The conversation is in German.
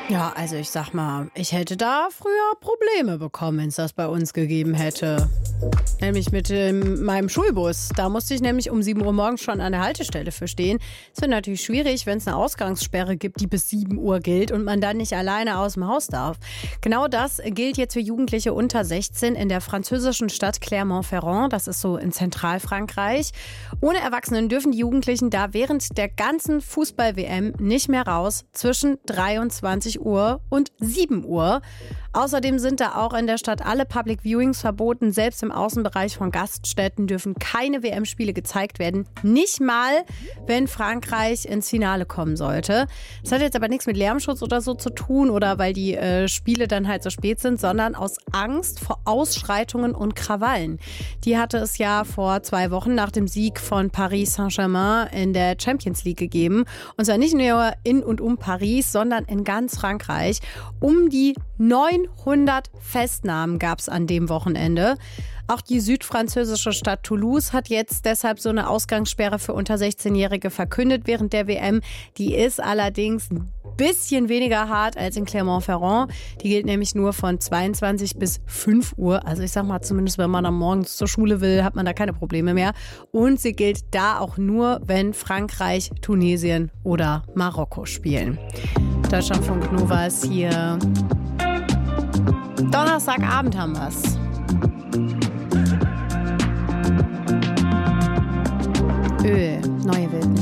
Ja, also ich sag mal, ich hätte da früher Probleme bekommen, wenn es das bei uns gegeben hätte. Nämlich mit meinem Schulbus. Da musste ich nämlich um 7 Uhr morgens schon an der Haltestelle für stehen. Es wird natürlich schwierig, wenn es eine Ausgangssperre gibt, die bis 7 Uhr gilt und man dann nicht alleine aus dem Haus darf. Genau das gilt jetzt für Jugendliche unter 16 in der französischen Stadt Clermont-Ferrand. Das ist so in Zentralfrankreich. Ohne Erwachsenen dürfen die Jugendlichen da während der ganzen Fußball-WM nicht mehr raus zwischen 23 Uhr und 7 Uhr. Außerdem sind da auch in der Stadt alle Public Viewings verboten. Selbst im Außenbereich von Gaststätten dürfen keine WM-Spiele gezeigt werden. Nicht mal, wenn Frankreich ins Finale kommen sollte. Das hat jetzt aber nichts mit Lärmschutz oder so zu tun oder weil die Spiele dann halt so spät sind, sondern aus Angst vor Ausschreitungen und Krawallen. Die hatte es ja vor 2 Wochen nach dem Sieg von Paris Saint-Germain in der Champions League gegeben. Und zwar nicht nur in und um Paris, sondern in ganz Frankreich. Um die 900 Festnahmen gab es an dem Wochenende. Auch die südfranzösische Stadt Toulouse hat jetzt deshalb so eine Ausgangssperre für unter 16-Jährige verkündet während der WM. Die ist allerdings ein bisschen weniger hart als in Clermont-Ferrand. Die gilt nämlich nur von 22 bis 5 Uhr. Also ich sag mal, zumindest wenn man am Morgens zur Schule will, hat man da keine Probleme mehr. Und sie gilt da auch nur, wenn Frankreich, Tunesien oder Marokko spielen. Deutschlandfunk Nova ist hier. Donnerstagabend haben wir's. Öl, neue Wildnis.